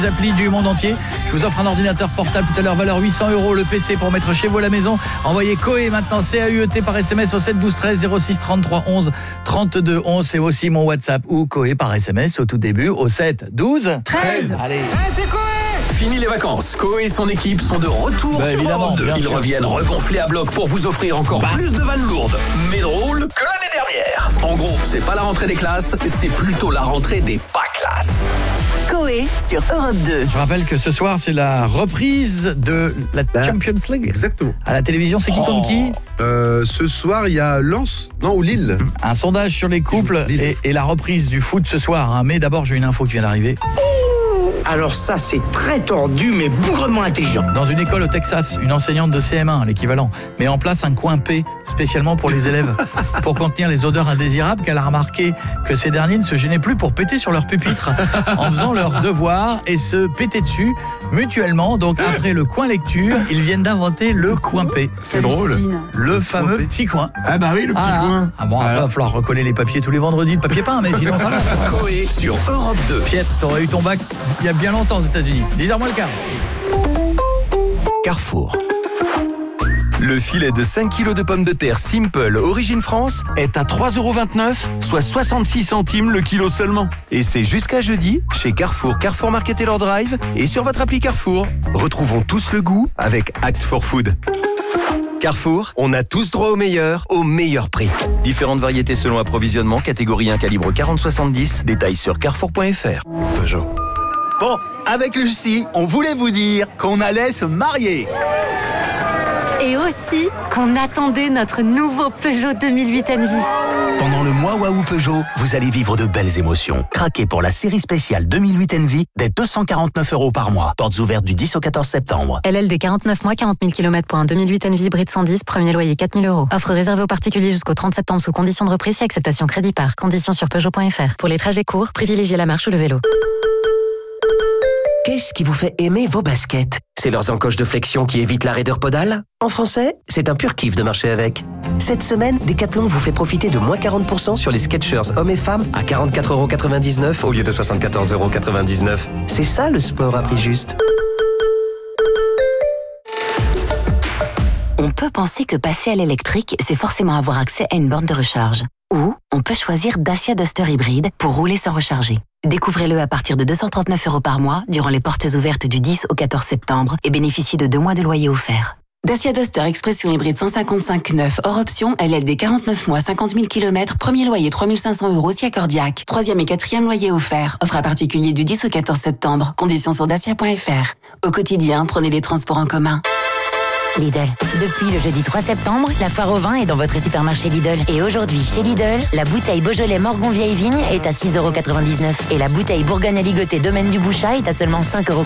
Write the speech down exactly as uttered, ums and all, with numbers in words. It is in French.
applis du monde entier. Je vous offre un ordinateur portable tout à l'heure, valeur huit cents euros, le P C pour mettre chez vous à la maison. Envoyez Coé maintenant, C A U E T par S M S au sept douze treize zéro six trente-trois onze trente-deux onze. C'est aussi mon WhatsApp ou Coé par S M S au tout début au sept douze treize. Allez. Hey, c'est Coé! Fini les vacances. Coé et son équipe sont de retour bah, sur Europe deux. Ils sûr. reviennent regonflés à bloc pour vous offrir encore bah. plus de vannes lourdes, mais drôles que l'année dernière. En gros, c'est pas la rentrée des classes, c'est plutôt la rentrée des pas classes. Coé sur Europe deux. Je rappelle que ce soir, c'est la reprise de la bah, Champions League. Exactement. À la télévision, c'est qui oh. contre qui euh, Ce soir, il y a Lens, non, ou Lille. Un sondage sur les couples et, et la reprise du foot ce soir. Hein. Mais d'abord, j'ai une info qui vient d'arriver. Alors ça, c'est très tordu, mais bougrement intelligent. Dans une école au Texas, une enseignante de C M un, l'équivalent, met en place un coin P, spécialement pour les élèves, pour contenir les odeurs indésirables, qu'elle a remarqué que ces derniers ne se gênaient plus pour péter sur leur pupitre, en faisant leurs devoirs et se péter dessus mutuellement. Donc après le coin lecture, ils viennent d'inventer le coin P. C'est drôle. Le fameux petit coin. Ah bah oui, le petit ah, coin. Ah bon, après, il va falloir recoller les papiers tous les vendredis, le papier peint, mais sinon ça va. Coé sur Europe deux. Pietre, t'aurais eu ton bac il y a bien longtemps aux États-Unis. dix heures moins le quart. Carrefour. Le filet de cinq kilos de pommes de terre Simple Origine France est à trois euros vingt-neuf, soit soixante-six centimes le kilo seulement. Et c'est jusqu'à jeudi chez Carrefour, Carrefour Market et leur Drive et sur votre appli Carrefour. Retrouvons tous le goût avec Act for Food. Carrefour, on a tous droit au meilleur, au meilleur prix. Différentes variétés selon approvisionnement, catégorie un calibre quarante soixante-dix, détails sur carrefour point f r. Peugeot. Bon, avec Lucie, on voulait vous dire qu'on allait se marier. Et aussi qu'on attendait notre nouveau Peugeot deux mille huit Envy. Pendant le mois Waouh Peugeot, vous allez vivre de belles émotions. Craquez pour la série spéciale deux mille huit Envy dès deux cent quarante-neuf euros par mois. Portes ouvertes du dix au quatorze septembre. L L D quarante-neuf mois, quarante mille kilomètres pour un deux mille huit Envy hybride cent dix, premier loyer quatre mille euros. Offre réservée aux particuliers jusqu'au trente septembre sous conditions de reprise et acceptation crédit par. Conditions sur Peugeot point f r. Pour les trajets courts, privilégiez la marche ou le vélo. Qu'est-ce qui vous fait aimer vos baskets? C'est leurs encoches de flexion qui évitent la raideur podale? En français, c'est un pur kiff de marcher avec. Cette semaine, Decathlon vous fait profiter de moins quarante pour cent sur les Skechers hommes et femmes à quarante-quatre euros quatre-vingt-dix-neuf au lieu de soixante-quatorze euros quatre-vingt-dix-neuf. C'est ça le sport à prix juste. On peut penser que passer à l'électrique, c'est forcément avoir accès à une borne de recharge. Ou on peut choisir Dacia Duster hybride pour rouler sans recharger. Découvrez-le à partir de deux cent trente-neuf euros par mois durant les portes ouvertes du dix au quatorze septembre et bénéficiez de deux mois de loyer offert. Dacia Duster Expression hybride cent cinquante-cinq neuf hors option, L L D quarante-neuf mois, cinquante mille kilomètres, premier loyer trois mille cinq cents euros si accordiaque. Troisième et quatrième loyer offert. Offre à particulier du dix au quatorze septembre. Conditions sur dacia point f r. Au quotidien, prenez les transports en commun. Lidl. Depuis le jeudi trois septembre, la foire au vin est dans votre supermarché Lidl. Et aujourd'hui, chez Lidl, la bouteille Beaujolais Morgon Vieille Vigne est à six euros quatre-vingt-dix-neuf et la bouteille Bourgogne Aligoté Domaine du Bouchat est à seulement cinq euros.